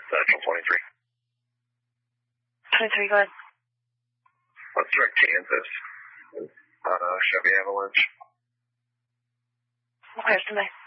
Central 23. 23, go ahead. Let's direct Kansas. Chevy Avalanche. Okay, stand by.